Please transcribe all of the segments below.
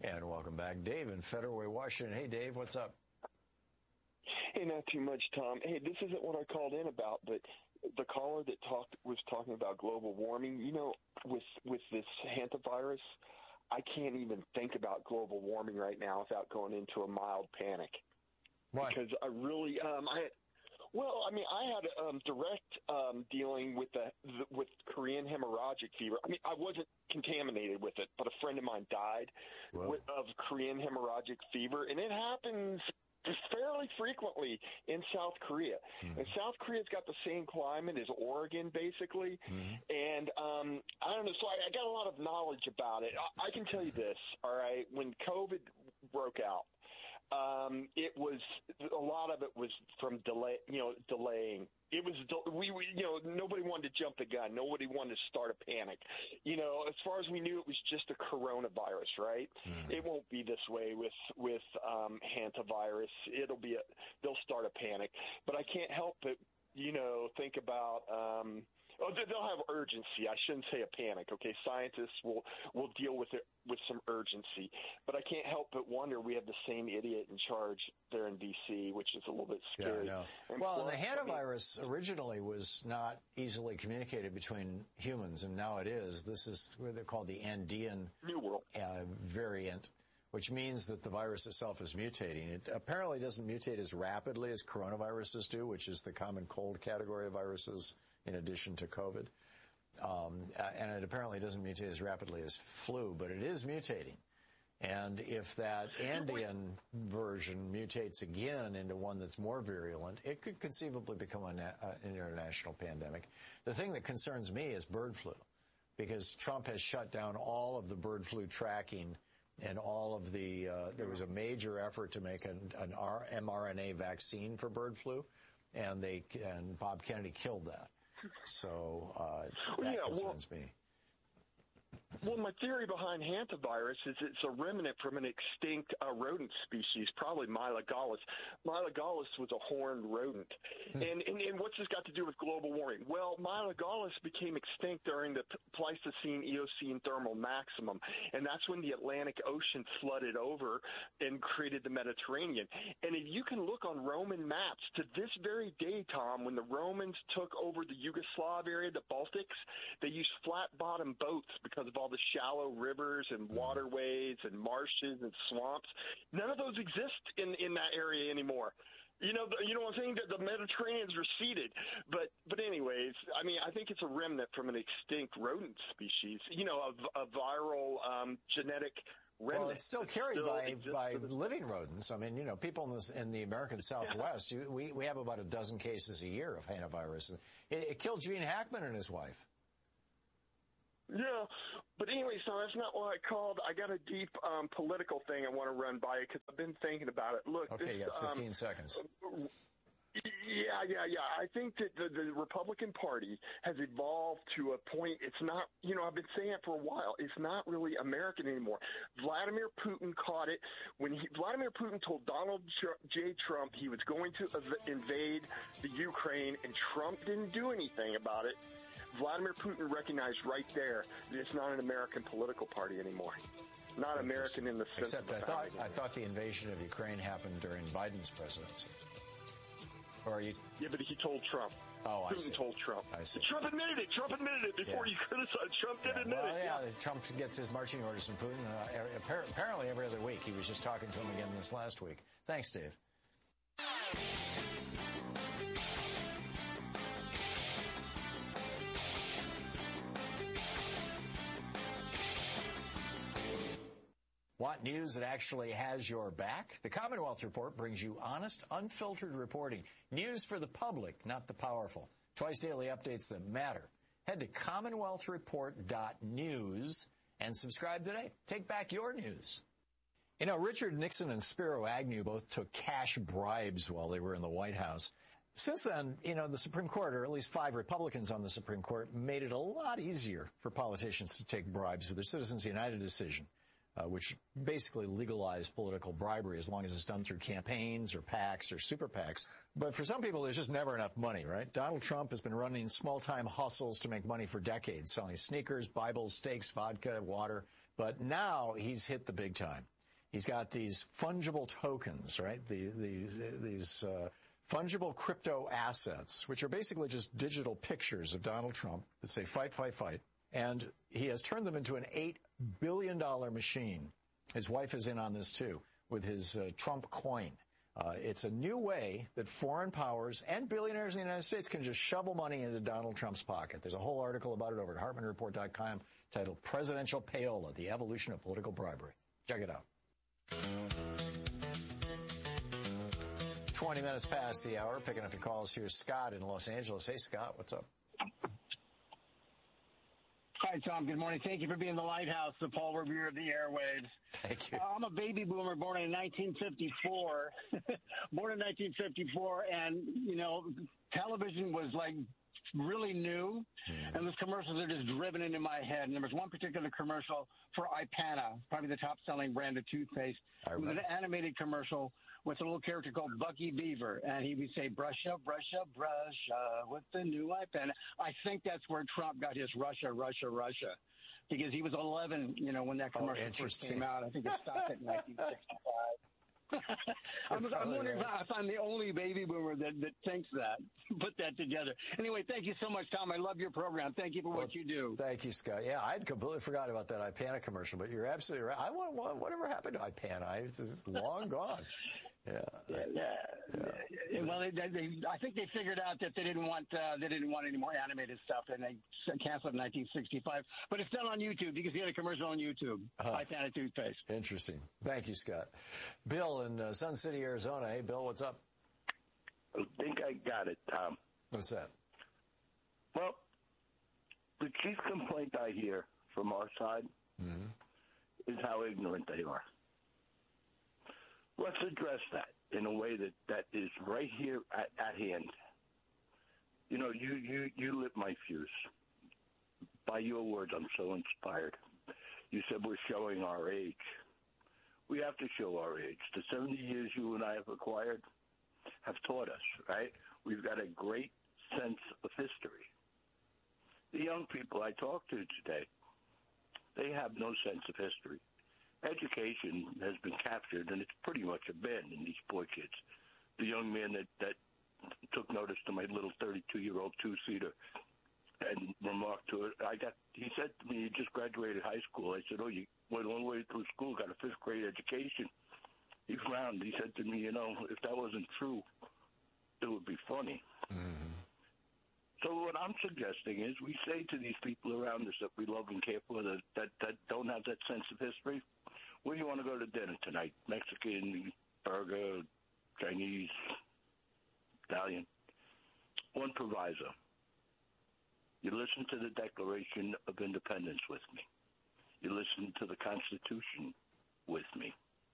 And welcome back, Dave in Federal Way, Washington. Hey, Dave, what's up? Hey, not too much, Tom. Hey, this isn't what I called in about, but the caller that was talking about global warming, you know, with this hantavirus, I can't even think about global warming right now without going into a mild panic. Why? Because I really, I had direct dealing with Korean hemorrhagic fever. I mean, I wasn't contaminated with it, but a friend of mine died of Korean hemorrhagic fever, and it happens fairly frequently in South Korea. And South Korea's got the same climate as Oregon, basically. And I don't know, so I got a lot of knowledge about it. I can tell you this, all right, when COVID broke out, it was a lot of it was from delaying. It was nobody wanted to jump the gun. Nobody wanted to start a panic. You know, as far as we knew, it was just a coronavirus, right? It won't be this way with hantavirus. They'll start a panic. But I can't help but think about. They'll have urgency. I shouldn't say a panic. Okay, scientists will deal with it with some urgency. But I can't help but wonder we have the same idiot in charge there in D.C., which is a little bit scary. Yeah, I know. Well, the hantavirus originally was not easily communicated between humans, and now it is. This is what they're called the Andean New World variant, which means that the virus itself is mutating. It apparently doesn't mutate as rapidly as coronaviruses do, which is the common cold category of viruses in addition to COVID. And it apparently doesn't mutate as rapidly as flu, but it is mutating. And if that Andean version mutates again into one that's more virulent, it could conceivably become an international pandemic. The thing that concerns me is bird flu, because Trump has shut down all of the bird flu tracking and all of the, there was a major effort to make an mRNA vaccine for bird flu, and Bob Kennedy killed that. So that concerns me. Well, my theory behind hantavirus is it's a remnant from an extinct rodent species, probably Mylogallis. Mylogallis was a horned rodent. And what's this got to do with global warming? Well, Mylogallis became extinct during the Pleistocene-Eocene thermal maximum, and that's when the Atlantic Ocean flooded over and created the Mediterranean. And if you can look on Roman maps, to this very day, Tom, when the Romans took over the Yugoslav area, the Baltics, they used flat-bottom boats because of all the shallow rivers and waterways and marshes and swamps. None of those exist in that area anymore. You know what I'm saying? The Mediterranean's receded. But anyways, I mean, I think it's a remnant from an extinct rodent species, a viral genetic remnant. Well, it's still carried by living rodents. I mean, people in the American Southwest, we have about a dozen cases a year of hantavirus. It killed Gene Hackman and his wife. Yeah, but anyway, so that's not what I called. I got a deep political thing I want to run by you because I've been thinking about it. Look, okay, you got 15 seconds. Yeah. I think that the Republican Party has evolved to a point. It's not, I've been saying it for a while. It's not really American anymore. Vladimir Putin caught it when Vladimir Putin told Donald J. Trump he was going to invade the Ukraine, and Trump didn't do anything about it. Vladimir Putin recognized right there that it's not an American political party anymore. Not American in the sense of I thought the invasion of Ukraine happened during Biden's presidency. Yeah, but he told Trump. Oh, I see. Putin told Trump. I see. Trump admitted it before you criticized. Trump did admit it. Yeah, Trump gets his marching orders from Putin apparently every other week. He was just talking to him again this last week. Thanks, Dave. Want news that actually has your back? The Commonwealth Report brings you honest, unfiltered reporting. News for the public, not the powerful. Twice daily updates that matter. Head to CommonwealthReport.news and subscribe today. Take back your news. Richard Nixon and Spiro Agnew both took cash bribes while they were in the White House. Since then, the Supreme Court, or at least 5 Republicans on the Supreme Court, made it a lot easier for politicians to take bribes with their Citizens United decision, which basically legalized political bribery as long as it's done through campaigns or PACs or super PACs. But for some people, there's just never enough money, right? Donald Trump has been running small-time hustles to make money for decades, selling sneakers, Bibles, steaks, vodka, water. But now he's hit the big time. He's got these fungible tokens, right? These fungible crypto assets, which are basically just digital pictures of Donald Trump that say fight, fight, fight. And he has turned them into an $8 billion machine. His wife is in on this too, with his Trump coin. It's a new way that foreign powers and billionaires in the United States can just shovel money into Donald Trump's pocket. There's a whole article about it over at HartmanReport.com titled Presidential Payola, The Evolution of Political Bribery. Check it out. 20 minutes past the hour. Picking up your calls. Here's Scott in Los Angeles. Hey, Scott, what's up? Hi, Tom. Good morning. Thank you for being the lighthouse, the Paul Revere of the airwaves. Thank you. I'm a baby boomer born in 1954. Born in 1954, and, you know, television was like really new, and those commercials are just driven into my head. And there was one particular commercial for Ipana, probably the top-selling brand of toothpaste. It was an animated commercial with a little character called Bucky Beaver, and he would say, brush up, with the new Ipana. I think that's where Trump got his Russia, because he was 11, you know, when that commercial first came out. I think it stopped at 1965. I'm wondering if I'm the only baby boomer that thinks that, put that together. Anyway, thank you so much, Tom. I love your program. Thank you for what you do. Thank you, Scott. Yeah, I'd completely forgot about that Ipana commercial, but you're absolutely right. Whatever happened to Ipana? It's long gone. Yeah. Well, I think they figured out that they didn't want any more animated stuff, and they canceled in 1965. But it's still on YouTube. You can see the commercial on YouTube. Ipana toothpaste. Interesting. Thank you, Scott. Bill in Sun City, Arizona. Hey, Bill, what's up? I think I got it, Tom. What's that? Well, the chief complaint I hear from our side is how ignorant they are. Let's address that in a way that is right here at hand. You know, you lit my fuse. By your words, I'm so inspired. You said we're showing our age. We have to show our age. The 70 years you and I have acquired have taught us, right? We've got a great sense of history. The young people I talk to today, they have no sense of history. Education has been captured, and it's pretty much abandoned, these poor kids. The young man that took notice to my little 32-year-old two-seater and remarked to it, he said to me, he just graduated high school. I said, oh, you went all the way through school, got a fifth-grade education. He frowned. He said to me, you know, if that wasn't true, it would be funny. Mm-hmm. So what I'm suggesting is we say to these people around us that we love and care for that don't have that sense of history, where do you want to go to dinner tonight? Mexican, burger, Chinese, Italian. One proviso. You listen to the Declaration of Independence with me. You listen to the Constitution with me.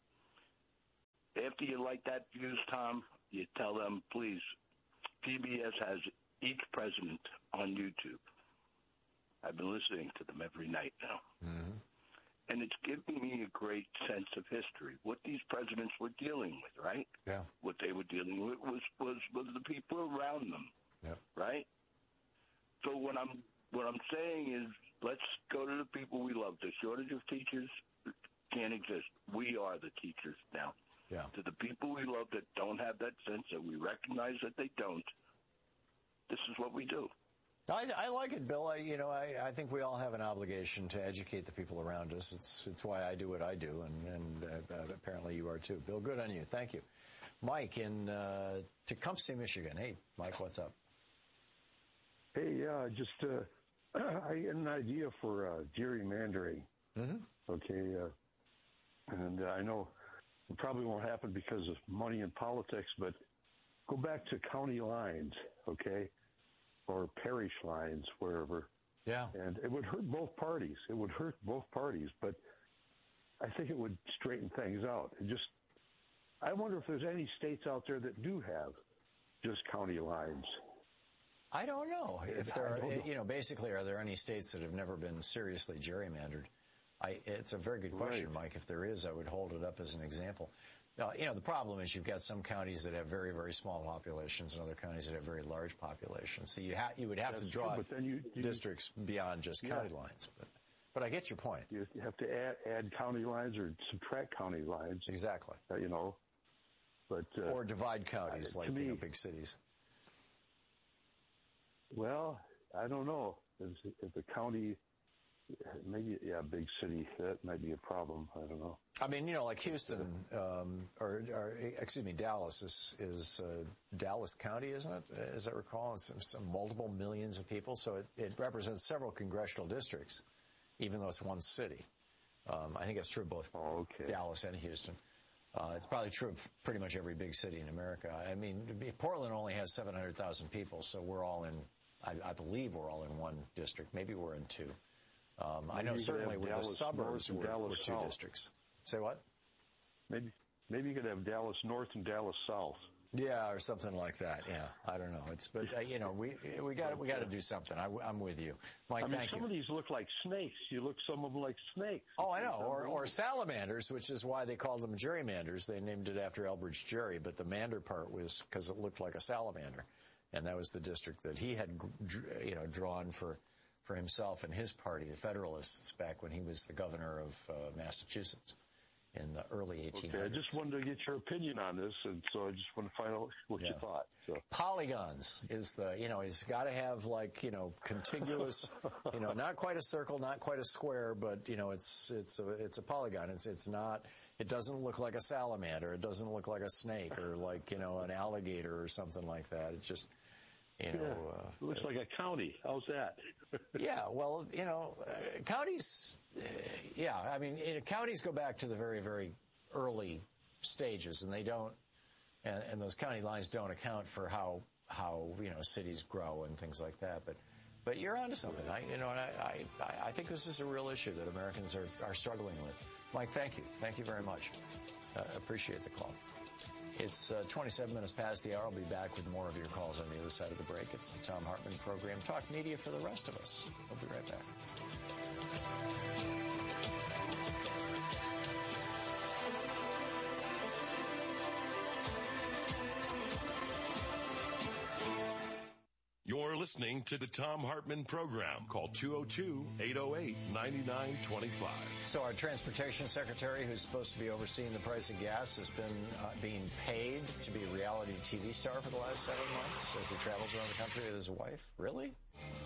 After you like that views, Tom, you tell them, please, PBS has each president on YouTube. I've been listening to them every night now. Mm-hmm. And it's giving me a great sense of history, what these presidents were dealing with, right? Yeah. What they were dealing with was the people around them, right? So what I'm saying is, let's go to the people we love. The shortage of teachers can't exist. We are the teachers now. Yeah. To the people we love that don't have that sense, that we recognize that they don't, this is what we do. I like it, Bill. I think we all have an obligation to educate the people around us. It's why I do what I do, and apparently you are too. Bill, good on you. Thank you. Mike in Tecumseh, Michigan. Hey, Mike, what's up? Hey, I had an idea for gerrymandering. Mm-hmm. Okay, and I know it probably won't happen because of money and politics, but go back to county lines, okay, or parish lines, wherever. Yeah. And it would hurt both parties. But I think it would straighten things out. I wonder if there's any states out there that do have just county lines. I don't know if there are, basically, are there any states that have never been seriously gerrymandered? It's a very good question, right. Mike. If there is, I would hold it up as an example. The problem is you've got some counties that have very, very small populations and other counties that have very large populations. So you would have to draw districts beyond just county lines. But But I get your point. You have to add county lines or subtract county lines. Exactly. But or divide counties like me, big cities. Well, I don't know. If the county, maybe, big city, that might be a problem. I don't know. I mean, like Houston, Dallas is Dallas County, isn't it? As I recall, it's some multiple millions of people. So it represents several congressional districts, even though it's one city. I think that's true of both Dallas and Houston. It's probably true of pretty much every big city in America. I mean, Portland only has 700,000 people, so we're all in, I believe we're all in one district. Maybe we're in two. I know certainly with the suburbs, we're two districts. Say what? Maybe you could have Dallas North and Dallas South. Yeah, or something like that. Yeah, I don't know. We got to do something. I'm with you, Mike. Thank you. Some of these look like snakes. Some of them like snakes. Oh, I know. Or salamanders, which is why they called them gerrymanders. They named it after Elbridge Gerry, but the mander part was because it looked like a salamander, and that was the district that he had, drawn for himself and his party, the Federalists, back when he was the governor of Massachusetts in the early 1800s. Okay, I just wanted to get your opinion on this, and so I just want to find out what you thought. So. Polygons is he's got to have contiguous, not quite a circle, not quite a square, but it's a polygon. It doesn't look like a salamander. It doesn't look like a snake or an alligator or something like that. It just it looks like a county. How's that? Yeah, well, counties, I mean, counties go back to the very, very early stages, and they don't, and those county lines don't account for how cities grow and things like that. But you're onto something. I think this is a real issue that Americans are struggling with. Mike, thank you. Thank you very much. Appreciate the call. It's 27 minutes past the hour. I'll be back with more of your calls on the other side of the break. It's the Thom Hartmann Program. Talk media for the rest of us. We'll be right back. You're listening to the Thom Hartmann Program. Call 202-808-9925. So our transportation secretary, who's supposed to be overseeing the price of gas, has been being paid to be a reality TV star for the last 7 months as he travels around the country with his wife. Really?